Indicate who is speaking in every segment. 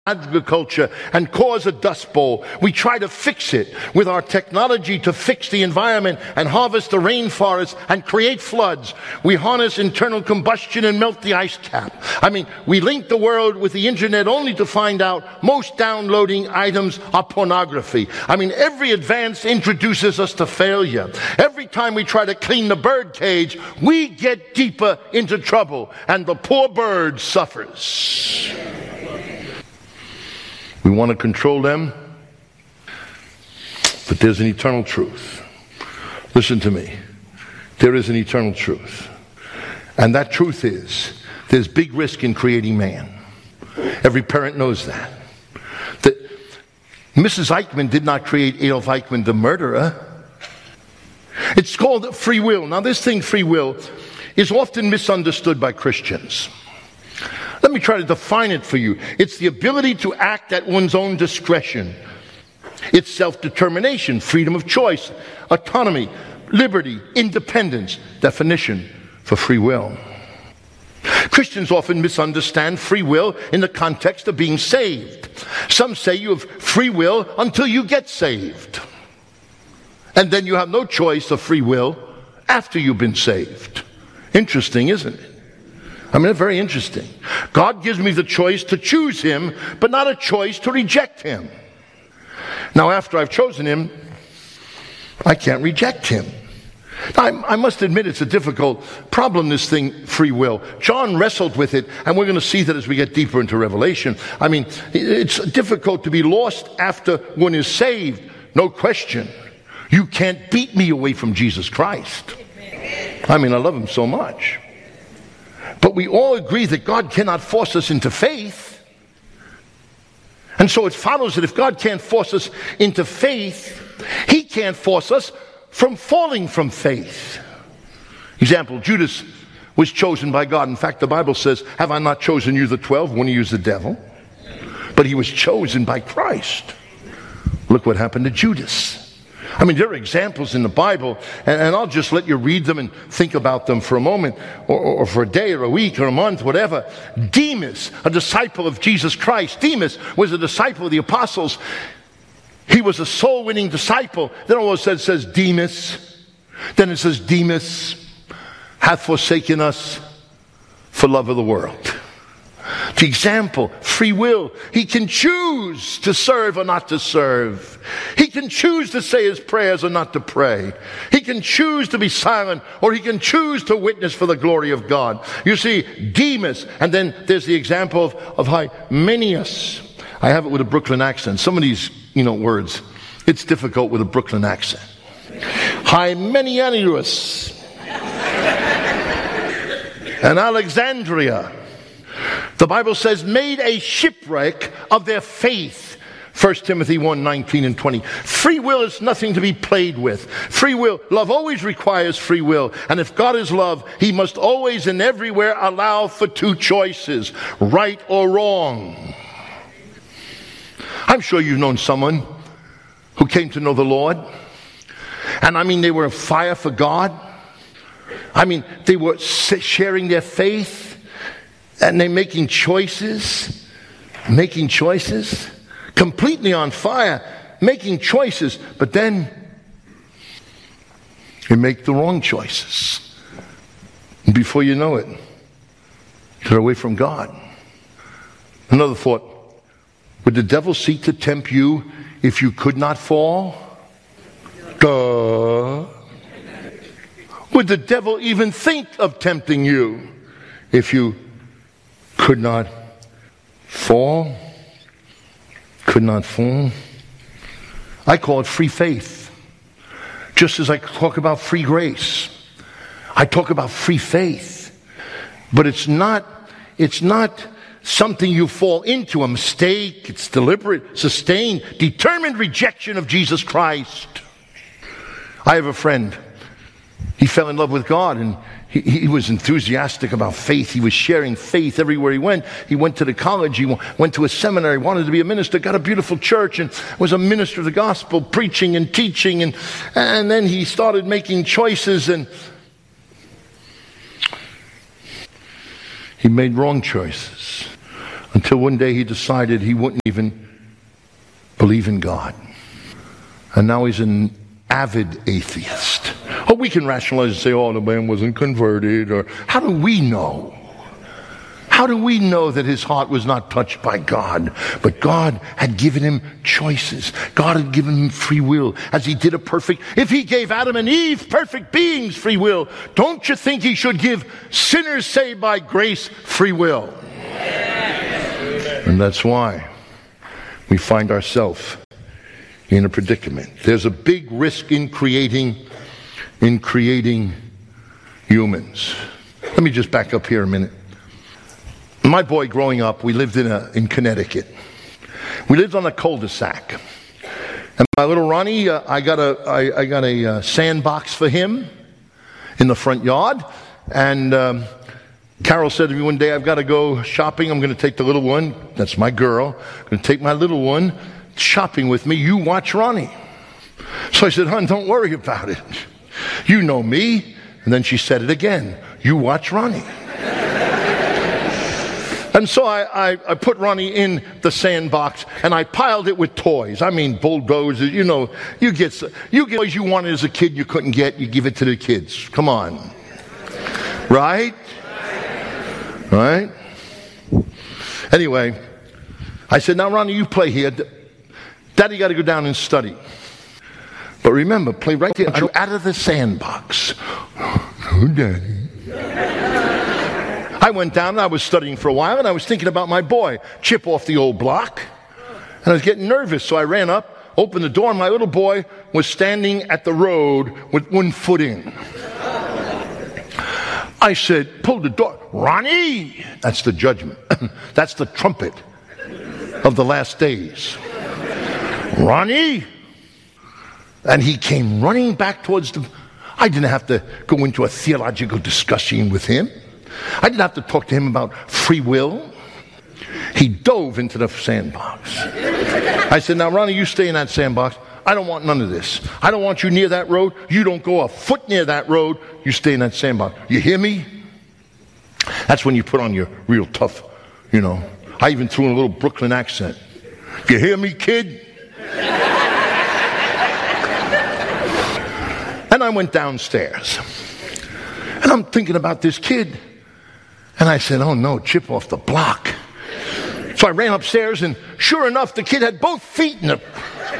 Speaker 1: agriculture and cause a dust bowl. We try to fix it with our technology to fix the environment and harvest the rainforest and create floods. We harness internal combustion and melt the ice cap. We link the world with the internet only to find out most downloading items are pornography. Every advance introduces us to failure. Every time we try to clean the bird cage, we get deeper into trouble, and the poor bird suffers. We want to control them, but there's an eternal truth. Listen to me. There is an eternal truth. And that truth is, there's big risk in creating man. Every parent knows that. That Mrs. Eichmann did not create Adolf Eichmann, the murderer. It's called free will. Now, this thing, free will, is often misunderstood by Christians. Let me try to define it for you. It's the ability to act at one's own discretion. It's self-determination, freedom of choice, autonomy, liberty, independence. Definition for free will. Christians often misunderstand free will in the context of being saved. Some say you have free will until you get saved. And then you have no choice of free will after you've been saved. Interesting, isn't it? Very interesting. God gives me the choice to choose him, but not a choice to reject him. Now, after I've chosen him, I can't reject him. I must admit it's a difficult problem, this thing, free will. John wrestled with it, and we're going to see that as we get deeper into Revelation. It's difficult to be lost after one is saved. No question. You can't beat me away from Jesus Christ. I love him so much. But we all agree that God cannot force us into faith. And so it follows that if God can't force us into faith, he can't force us from falling from faith. Example, Judas was chosen by God. In fact, the Bible says, have I not chosen you the 12? One of you is the devil. But he was chosen by Christ. Look what happened to Judas. There are examples in the Bible, and I'll just let you read them and think about them for a moment, or for a day, or a week, or a month, whatever. Demas, a disciple of Jesus Christ. Demas was a disciple of the apostles. He was a soul-winning disciple. Then all of a sudden it says Demas. Then it says Demas hath forsaken us for love of the world. The example, free will. He can choose to serve or not to serve. He can choose to say his prayers or not to pray. He can choose to be silent, or he can choose to witness for the glory of God. You see, Demas, and then there's the example of Hymenaeus. I have it with a Brooklyn accent. Some of these, words, it's difficult with a Brooklyn accent. Hymenaeus and Alexandria. The Bible says, made a shipwreck of their faith. 1 Timothy 1:19 and 20. Free will is nothing to be played with. Free will, love always requires free will. And if God is love, he must always and everywhere allow for two choices, right or wrong. I'm sure you've known someone who came to know the Lord. And they were on fire for God. They were sharing their faith. And they're making choices, completely on fire, making choices, but then they make the wrong choices. And before you know it, they're away from God. Another thought, would the devil seek to tempt you if you could not fall? Duh. Would the devil even think of tempting you if you could not fall? Could not fall. I call it free faith. Just as I talk about free grace, I talk about free faith. But it's not something you fall into, a mistake. It's deliberate, sustained, determined rejection of Jesus Christ. I have a friend. He fell in love with God, and he was enthusiastic about faith. He was sharing faith everywhere he went. He went to the college. He went to a seminary, wanted to be a minister, got a beautiful church, and was a minister of the gospel, preaching and teaching. And then he started making choices, and he made wrong choices. Until one day he decided he wouldn't even believe in God. And now he's an avid atheist. Oh, we can rationalize and say, oh, the man wasn't converted. Or how do we know? How do we know that his heart was not touched by God? But God had given him choices. God had given him free will, as he did if he gave Adam and Eve, perfect beings, free will, don't you think he should give sinners saved by grace free will? And that's why we find ourselves in a predicament. There's a big risk in creating humans. Let me just back up here a minute. My boy growing up, we lived in Connecticut. We lived on a cul-de-sac. And my little Ronnie, I got a sandbox for him in the front yard. And Carol said to me one day, I've got to go shopping. I'm going to take the little one. That's my girl. I'm going to take my little one shopping with me. You watch Ronnie. So I said, hon, don't worry about it. You know me. And then she said it again. You watch Ronnie. And so I put Ronnie in the sandbox and I piled it with toys. I mean, bulldozers, you get toys you wanted as a kid you couldn't get, you give it to the kids. Come on. Right? Right? Anyway, I said, now Ronnie, you play here. Daddy got to go down and study. But remember, play right there out of the sandbox. Oh, Daddy. I went down and I was studying for a while and I was thinking about my boy, Chip off the old block. And I was getting nervous, so I ran up, opened the door, and my little boy was standing at the road with one foot in. I said, pull the door. Ronnie! That's the judgment. That's the trumpet of the last days. Ronnie! And he came running back towards I didn't have to go into a theological discussion with him. I didn't have to talk to him about free will. He dove into the sandbox. I said, now, Ronnie, you stay in that sandbox. I don't want none of this. I don't want you near that road. You don't go a foot near that road. You stay in that sandbox. You hear me? That's when you put on your real tough, I even threw in a little Brooklyn accent. You hear me, kid? And I went downstairs. And I'm thinking about this kid. And I said, oh no, Chip off the block. So I ran upstairs and sure enough, the kid had both feet in it.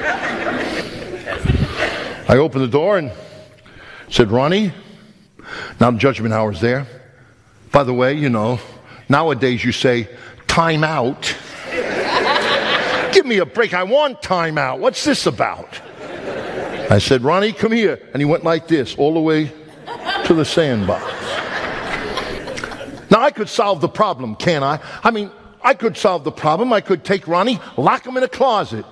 Speaker 1: I opened the door and said, Ronnie, now the judgment hour's there. By the way, nowadays you say, time out. Give me a break. I want time out. What's this about? I said, Ronnie, come here. And he went like this all the way to the sandbox. Now, I could solve the problem, can't I? I mean, I could solve the problem. I could take Ronnie, lock him in a closet,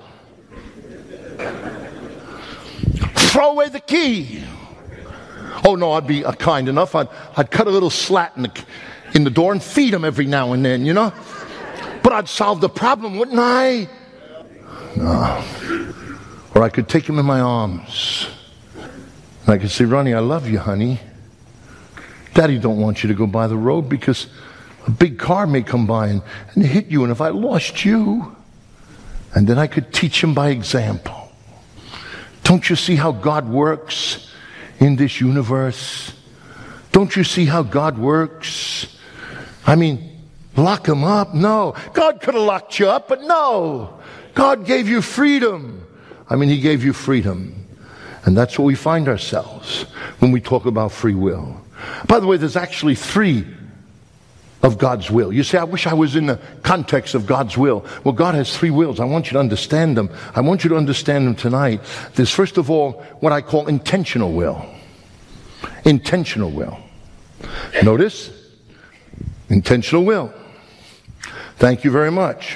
Speaker 1: throw away the key. Oh, no, I'd be kind enough. I'd cut a little slat in the door and feed him every now and then, But I'd solve the problem, wouldn't I? No. Or I could take him in my arms. And I could say, Ronnie, I love you, honey. Daddy don't want you to go by the road because a big car may come by and hit you, and if I lost you, and then I could teach him by example. Don't you see how God works in this universe? Don't you see how God works? I mean, lock him up? No. God could have locked you up, but no. God gave you freedom. He gave you freedom. And that's where we find ourselves when we talk about free will. By the way, there's actually 3 of God's will. You say, I wish I was in the context of God's will. Well, God has 3 wills. I want you to understand them. I want you to understand them tonight. There's, first of all, what I call intentional will. Intentional will. Notice, intentional will. Thank you very much.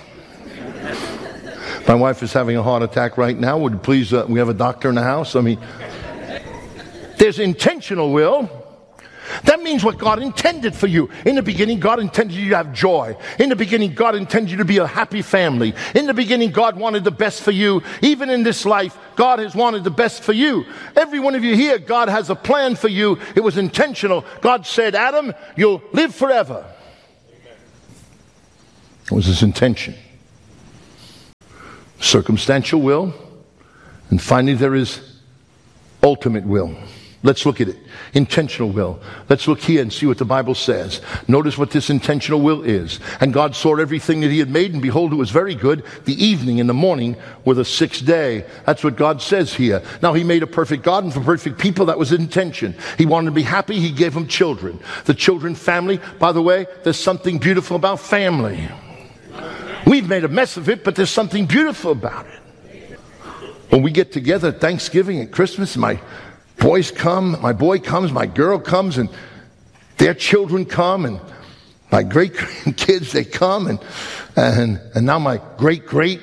Speaker 1: My wife is having a heart attack right now. Would you please, we have a doctor in the house. There's intentional will. That means what God intended for you. In the beginning, God intended you to have joy. In the beginning, God intended you to be a happy family. In the beginning, God wanted the best for you. Even in this life, God has wanted the best for you. Every one of you here, God has a plan for you. It was intentional. God said, Adam, you'll live forever. It was his intention. Circumstantial will, and finally there is ultimate will. Let's look at it. Intentional will. Let's look here and see what the Bible says. Notice what this intentional will is. And God saw everything that he had made, and behold, it was very good. The evening and the morning were the sixth day. That's what God says here. Now, he made a perfect garden for perfect people. That was his intention. He wanted to be happy. He gave them children. The children, family. By the way, there's something beautiful about family. We've made a mess of it, but there's something beautiful about it. When we get together at Thanksgiving and Christmas, my boys come, my boy comes, my girl comes, and their children come, and my great kids, they come, and now my great.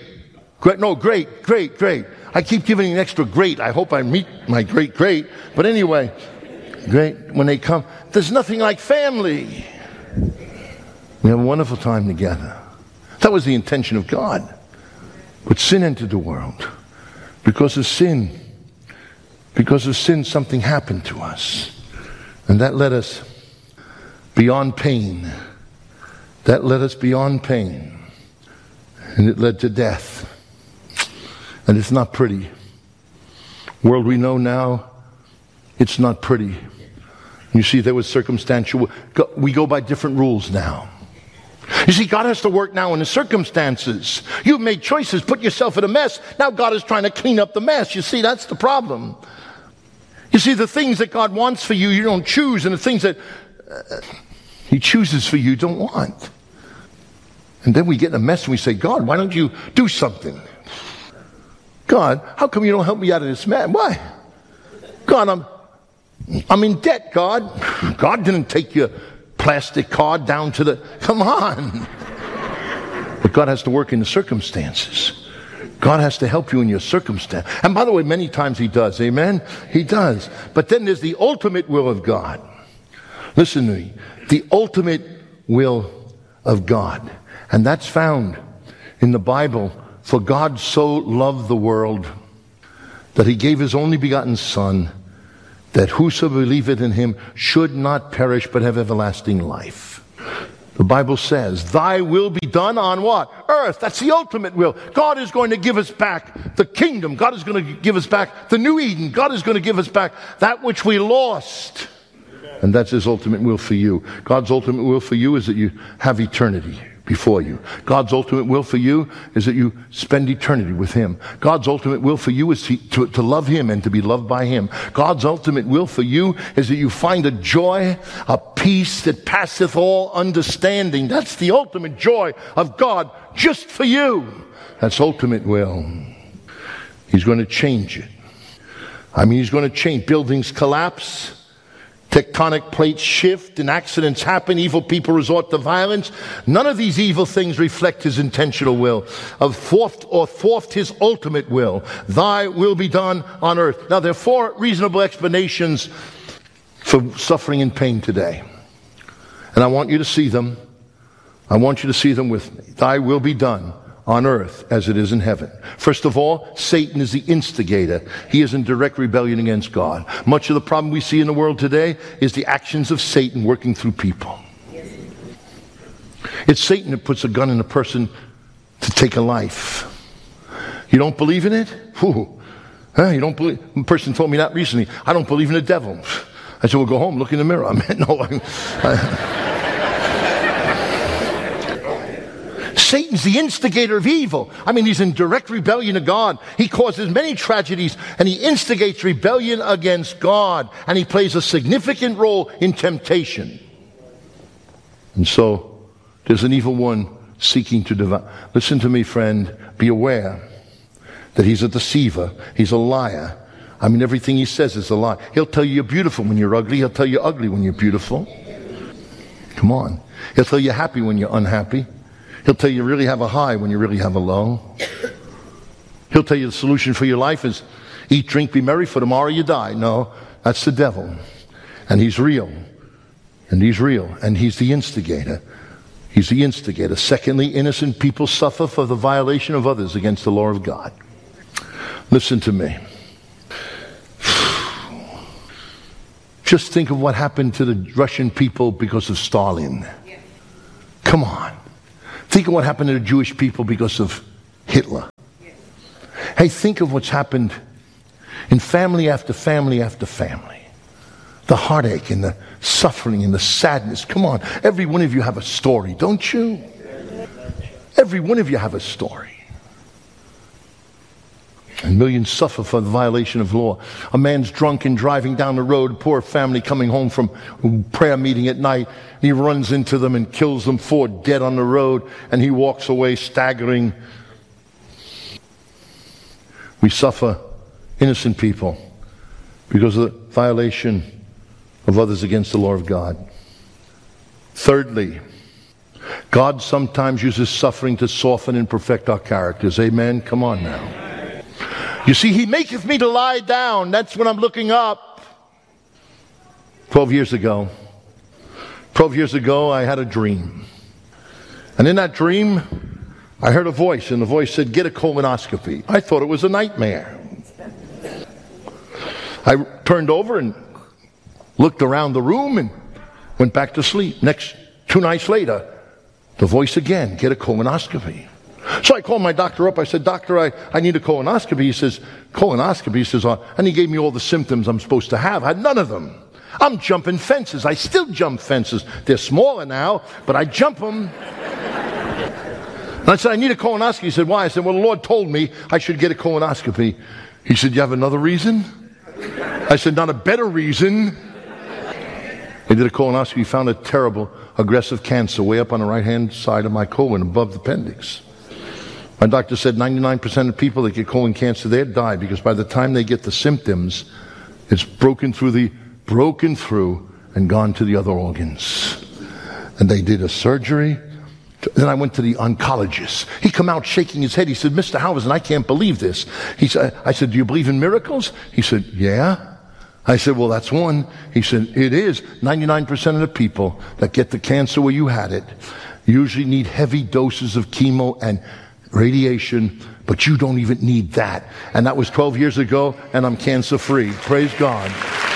Speaker 1: I keep giving an extra great. I hope I meet my great. But anyway, great, when they come, there's nothing like family. We have a wonderful time together. That was the intention of God. But sin entered the world. Because of sin, something happened to us. And that led us beyond pain. And it led to death. And it's not pretty. World we know now, it's not pretty. You see, there was circumstantial. We go by different rules now. You see, God has to work now in the circumstances. You've made choices, put yourself in a mess. Now God is trying to clean up the mess. You see, that's the problem. You see, the things that God wants for you, you don't choose. And the things that he chooses for you, don't want. And then we get in a mess and we say, God, why don't you do something? God, how come you don't help me out of this mess? Why? God, I'm in debt, God. God didn't take your plastic card down to the... Come on. But God has to work in the circumstances. God has to help you in your circumstance. And by the way, many times he does. Amen? He does. But then there's the ultimate will of God. Listen to me. The ultimate will of God. And that's found in the Bible. For God so loved the world that he gave his only begotten Son, that whoso believeth in him should not perish but have everlasting life. The Bible says, thy will be done on what? Earth. That's the ultimate will. God is going to give us back the kingdom. God is going to give us back the new Eden. God is going to give us back that which we lost. And that's his ultimate will for you. God's ultimate will for you is that you have eternity before you. God's ultimate will for you is that you spend eternity with him. God's ultimate will for you is to love him and to be loved by him. God's ultimate will for you is that you find a joy, a peace that passeth all understanding. That's the ultimate joy of God just for you. That's ultimate will. He's going to change it. He's going to change. Buildings collapse. Tectonic plates shift and accidents happen. Evil people resort to violence. None of these evil things reflect his intentional will of thwart his ultimate will. Thy will be done on earth. Now there are four reasonable explanations for suffering and pain today. And I want you to see them. I want you to see them with me. Thy will be done on earth as it is in heaven. First of all, Satan is the instigator. He is in direct rebellion against God. Much of the problem we see in the world today is the actions of Satan working through people. It's Satan that puts a gun in a person to take a life. You don't believe in it? You don't believe? A person told me that recently. I don't believe in the devil. I said, well, go home, look in the mirror. Satan's the instigator of evil. He's in direct rebellion to God. He causes many tragedies, and he instigates rebellion against God, and he plays a significant role in temptation. And so, there's an evil one seeking to devour. Listen to me, friend. Be aware that he's a deceiver. He's a liar. Everything he says is a lie. He'll tell you you're beautiful when you're ugly. He'll tell you you're ugly when you're beautiful. Come on. He'll tell you you're happy when you're unhappy. He'll tell you really have a high when you really have a low. He'll tell you the solution for your life is eat, drink, be merry, for tomorrow you die. No, that's the devil. And he's real. And he's real. And he's the instigator. He's the instigator. Secondly, innocent people suffer for the violation of others against the law of God. Listen to me. Just think of what happened to the Russian people because of Stalin. Come on. Think of what happened to the Jewish people because of Hitler. Hey, think of what's happened in family after family after family. The heartache and the suffering and the sadness. Come on, every one of you have a story, don't you? Every one of you have a story. And millions suffer for the violation of law. A man's drunk and driving down the road, poor family coming home from a prayer meeting at night. He runs into them and kills them, 4 dead on the road, and he walks away staggering. We suffer, innocent people, because of the violation of others against the law of God. Thirdly, God sometimes uses suffering to soften and perfect our characters. Amen? Come on now. You see, he maketh me to lie down. That's when I'm looking up. 12 years ago, I had a dream. And in that dream, I heard a voice, and the voice said, get a colonoscopy. I thought it was a nightmare. I turned over and looked around the room and went back to sleep. Next 2 nights later, the voice again, get a colonoscopy. So I called my doctor up. I said, doctor, I need a colonoscopy. He says, colonoscopy? He says, and he gave me all the symptoms I'm supposed to have. I had none of them. I'm jumping fences. I still jump fences. They're smaller now, but I jump them. And I said, I need a colonoscopy. He said, why? I said, well, the Lord told me I should get a colonoscopy. He said, you have another reason? I said, not a better reason. He did a colonoscopy, found a terrible, aggressive cancer way up on the right-hand side of my colon, above the appendix. My doctor said 99% of people that get colon cancer there die, because by the time they get the symptoms, it's broken through and gone to the other organs. And they did a surgery. Then I went to the oncologist. He come out shaking his head. He said, Mr. Howison, I can't believe this. I said, do you believe in miracles? He said, yeah. I said, well, that's one. He said, it is. 99% of the people that get the cancer where you had it usually need heavy doses of chemo and radiation, but you don't even need that. And that was 12 years ago, and I'm cancer free. Praise God.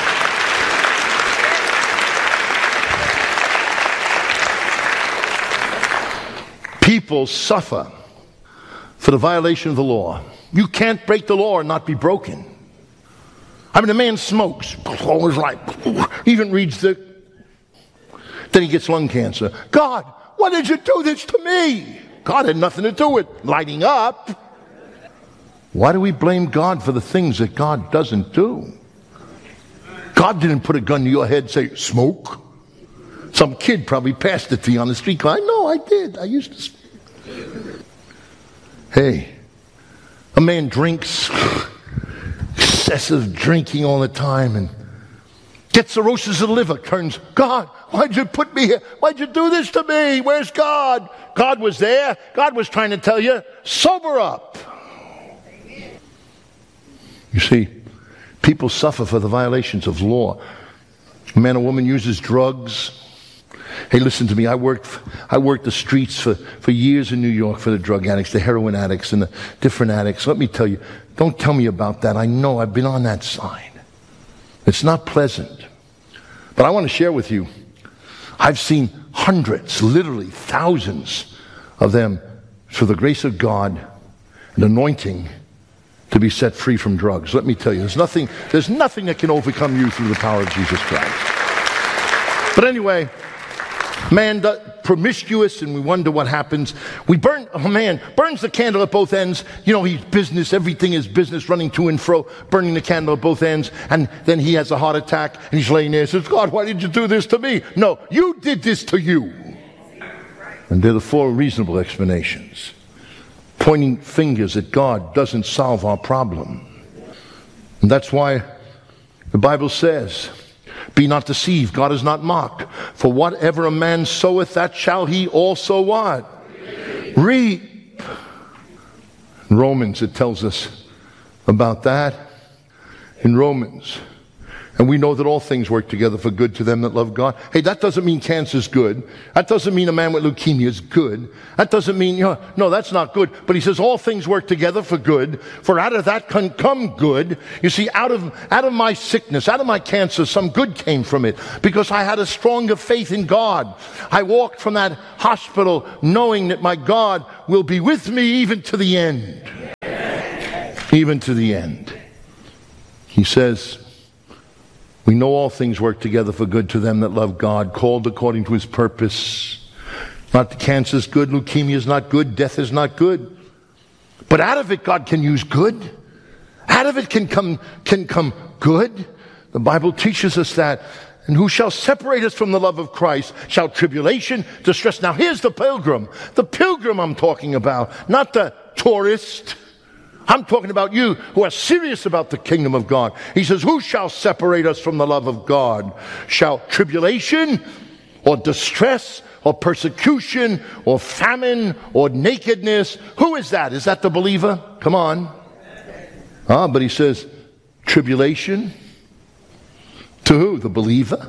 Speaker 1: People suffer for the violation of the law. You can't break the law and not be broken. I mean, a man smokes all his life, even reads then he gets lung cancer. God, why did you do this to me? God had nothing to do with lighting up. Why do we blame God for the things that God doesn't do? God didn't put a gun to your head and say, smoke. Some kid probably passed it to you on the street. I know, I did. I used to smoke. Hey, a man drinks, excessive drinking all the time, and gets cirrhosis of the liver, turns, God, why'd you put me here? Why'd you do this to me? Where's God? God was there. God was trying to tell you, sober up. You see, people suffer for the violations of law. A man or woman uses drugs. Hey, listen to me. I worked the streets for years in New York for the drug addicts, the heroin addicts, and the different addicts. Let me tell you, don't tell me about that. I know, I've been on that side. It's not pleasant. But I want to share with you, I've seen hundreds, literally thousands of them, through the grace of God and anointing, to be set free from drugs. Let me tell you, there's nothing that can overcome you through the power of Jesus Christ. But anyway, man promiscuous, and we wonder what happens. Burns the candle at both ends. You know, he's business, everything is business, running to and fro, burning the candle at both ends, and then he has a heart attack, and he's laying there and says, God, why did you do this to me? No, you did this to you. And they're the 4 reasonable explanations. Pointing fingers at God doesn't solve our problem. And that's why the Bible says, be not deceived, God is not mocked. For whatever a man soweth, that shall he also what? Reap. In Romans, it tells us about that. In Romans And we know that all things work together for good to them that love God. Hey, that doesn't mean cancer's good. That doesn't mean a man with leukemia is good. That doesn't mean, no, that's not good. But he says all things work together for good, for out of that can come good. You see, out of my sickness, out of my cancer, some good came from it, because I had a stronger faith in God. I walked from that hospital knowing that my God will be with me even to the end. Even to the end. He says, we know all things work together for good to them that love God, called according to his purpose. Not that cancer is good, leukemia is not good, death is not good. But out of it, God can use good. Out of it can come good. The Bible teaches us that. And who shall separate us from the love of Christ? Shall tribulation, distress. Now here's the pilgrim. The pilgrim I'm talking about, not the tourist. I'm talking about you who are serious about the kingdom of God. He says, who shall separate us from the love of God? Shall tribulation or distress or persecution or famine or nakedness? Who is that? Is that the believer? Come on. But he says, tribulation to who? The believer.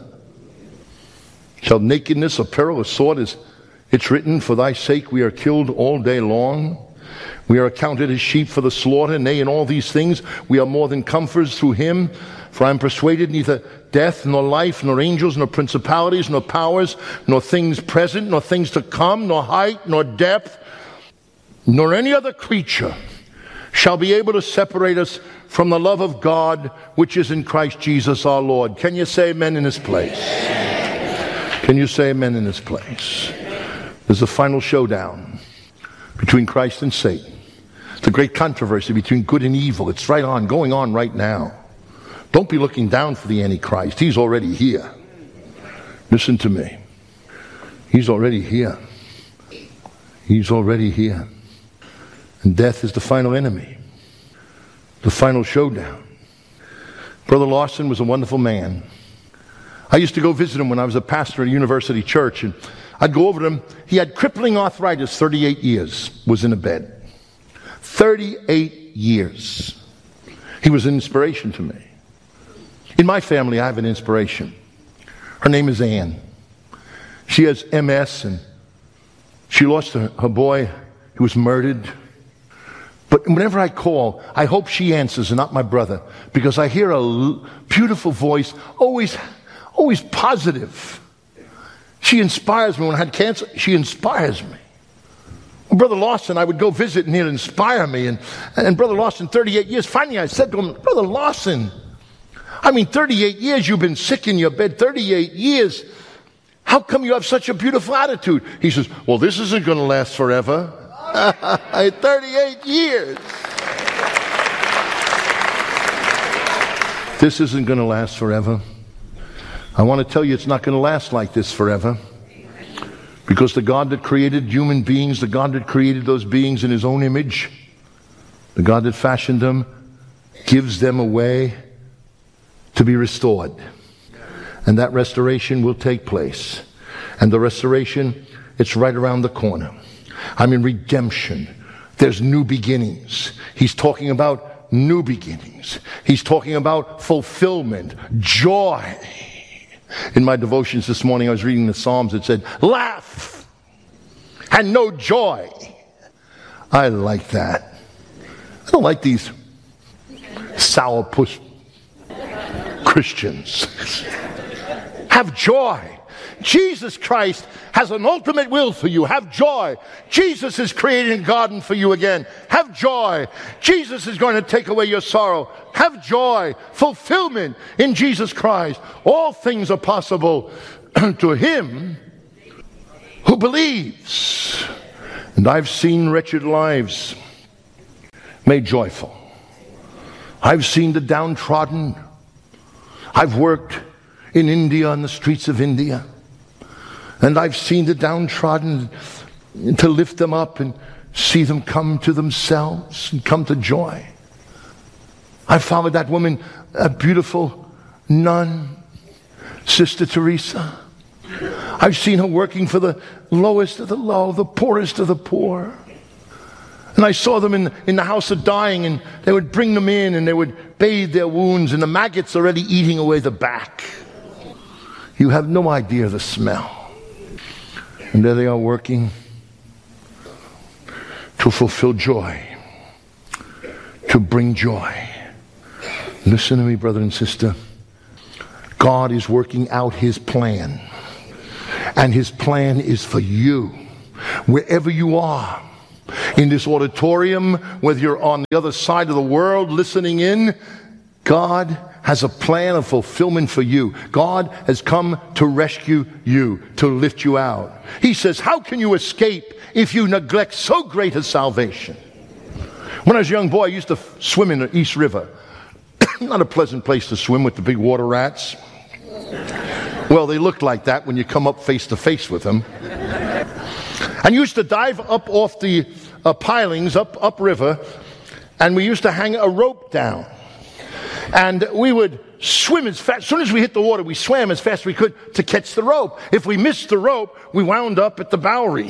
Speaker 1: Shall nakedness or peril or sword, as it's written, for thy sake we are killed all day long. We are accounted as sheep for the slaughter. Nay, in all these things we are more than comforters through him. For I am persuaded neither death, nor life, nor angels, nor principalities, nor powers, nor things present, nor things to come, nor height, nor depth, nor any other creature shall be able to separate us from the love of God which is in Christ Jesus our Lord. Can you say amen in this place? Can you say amen in this place? There's a final showdown between Christ and Satan. The great controversy between good and evil. It's going on right now. Don't be looking down for the Antichrist. He's already here. Listen to me. He's already here. He's already here. And death is the final enemy. The final showdown. Brother Lawson was a wonderful man. I used to go visit him when I was a pastor at a university church, and I'd go over to him. He had crippling arthritis, 38 years, was in a bed. 38 years. He was an inspiration to me. In my family, I have an inspiration. Her name is Ann. She has MS, and she lost her boy. He was murdered. But whenever I call, I hope she answers and not my brother, because I hear a beautiful voice, always positive. She inspires me. When I had cancer, she inspires me. Brother Lawson, I would go visit and he'd inspire me. And Brother Lawson, 38 years, finally I said to him, Brother Lawson, 38 years you've been sick in your bed, 38 years. How come you have such a beautiful attitude? He says, well, this isn't going to last forever. 38 years. This isn't going to last forever. I want to tell you it's not going to last like this forever. Because the God that created human beings, the God that created those beings in his own image, the God that fashioned them, gives them away to be restored. And that restoration will take place. And the restoration, it's right around the corner. Redemption. There's new beginnings. He's talking about new beginnings. He's talking about fulfillment, joy. In my devotions this morning, I was reading the Psalms. It said, laugh and no joy. I like that. I don't like these sourpuss Christians. Have joy. Jesus Christ has an ultimate will for you. Have joy. Jesus is creating a garden for you again. Have joy. Jesus is going to take away your sorrow. Have joy. Fulfillment in Jesus Christ. All things are possible to him who believes. And I've seen wretched lives made joyful. I've seen the downtrodden. I've worked in India, on the streets of India. And I've seen the downtrodden, to lift them up and see them come to themselves and come to joy. I followed that woman, a beautiful nun, Sister Teresa. I've seen her working for the lowest of the low, the poorest of the poor. And I saw them in the house of dying, and they would bring them in and they would bathe their wounds, and the maggots already eating away the back. You have no idea the smell. And there they are working to fulfill joy, to bring joy. Listen to me, brother and sister. God is working out His plan. And His plan is for you. Wherever you are, in this auditorium, whether you're on the other side of the world listening in, God has a plan of fulfillment for you. God has come to rescue you, to lift you out. He says, how can you escape if you neglect so great a salvation? When I was a young boy, I used to swim in the East River. Not a pleasant place to swim with the big water rats. Well, they look like that when you come up face to face with them. And used to dive up off the pilings, upriver, and we used to hang a rope down. And we would swim as fast. As soon as we hit the water, we swam as fast as we could to catch the rope. If we missed the rope, we wound up at the Bowery.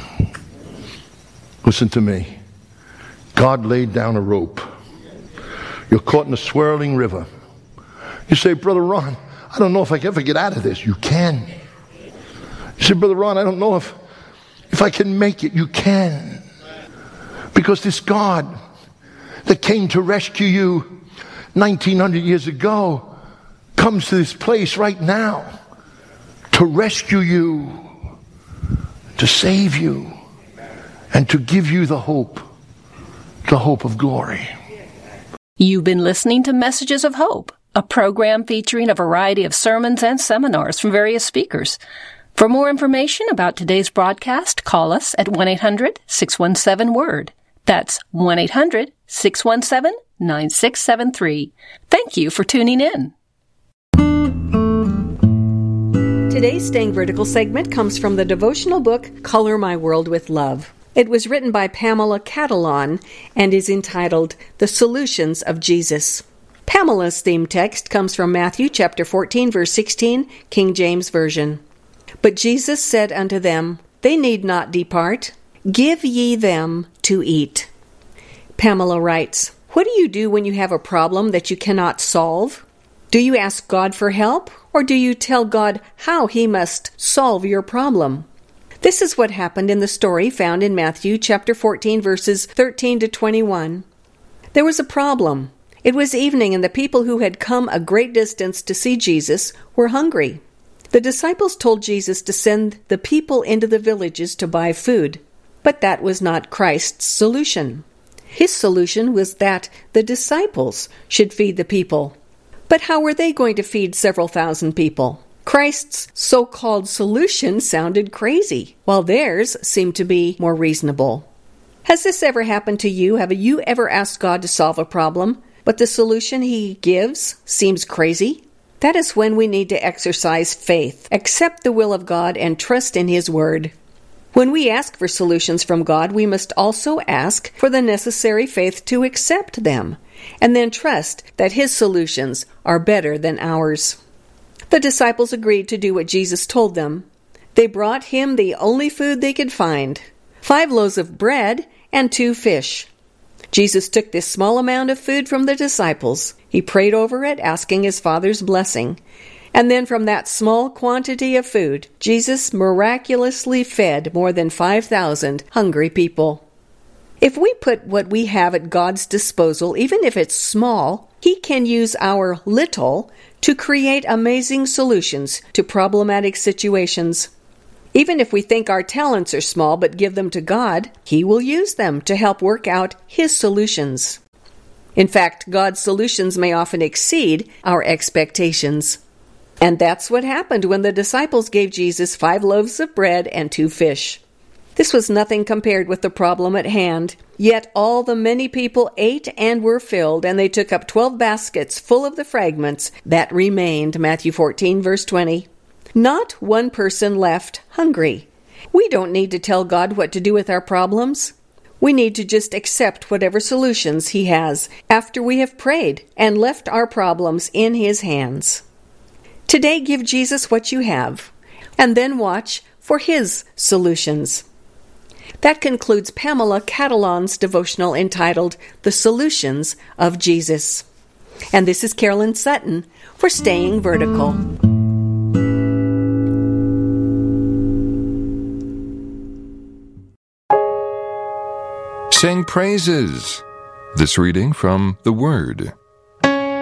Speaker 1: Listen to me. God laid down a rope. You're caught in a swirling river. You say, Brother Ron, I don't know if I can ever get out of this. You can. You say, Brother Ron, I don't know if I can make it. You can. Because this God that came to rescue you 1900 years ago comes to this place right now to rescue you, to save you, and to give you the hope of glory.
Speaker 2: You've been listening to Messages of Hope, a program featuring a variety of sermons and seminars from various speakers. For more information about today's broadcast, call us at 1-800-617-WORD. That's 1-800-617-9673. Thank you for tuning in.
Speaker 3: Today's Staying Vertical segment comes from the devotional book, Color My World with Love. It was written by Pamela Catalon and is entitled The Solutions of Jesus. Pamela's theme text comes from Matthew chapter 14, verse 16, King James Version. But Jesus said unto them, They need not depart. Give ye them to eat. Pamela writes, What do you do when you have a problem that you cannot solve? Do you ask God for help, or do you tell God how He must solve your problem? This is what happened in the story found in Matthew chapter 14, verses 13 to 21. There was a problem. It was evening, and the people who had come a great distance to see Jesus were hungry. The disciples told Jesus to send the people into the villages to buy food. But that was not Christ's solution. His solution was that the disciples should feed the people. But how were they going to feed several thousand people? Christ's so-called solution sounded crazy, while theirs seemed to be more reasonable. Has this ever happened to you? Have you ever asked God to solve a problem, but the solution He gives seems crazy? That is when we need to exercise faith, accept the will of God, and trust in His Word. When we ask for solutions from God, we must also ask for the necessary faith to accept them, and then trust that His solutions are better than ours. The disciples agreed to do what Jesus told them. They brought Him the only food they could find, 5 loaves of bread and 2 fish. Jesus took this small amount of food from the disciples. He prayed over it, asking His Father's blessing. And then from that small quantity of food, Jesus miraculously fed more than 5,000 hungry people. If we put what we have at God's disposal, even if it's small, He can use our little to create amazing solutions to problematic situations. Even if we think our talents are small but give them to God, He will use them to help work out His solutions. In fact, God's solutions may often exceed our expectations. And that's what happened when the disciples gave Jesus 5 loaves of bread and 2 fish. This was nothing compared with the problem at hand. Yet all the many people ate and were filled, and they took up 12 baskets full of the fragments that remained. Matthew 14, verse 20. Not one person left hungry. We don't need to tell God what to do with our problems. We need to just accept whatever solutions He has after we have prayed and left our problems in His hands. Today, give Jesus what you have, and then watch for His solutions. That concludes Pamela Catalon's devotional entitled The Solutions of Jesus. And this is Carolyn Sutton for Staying Vertical.
Speaker 4: Sing praises. This reading from the Word.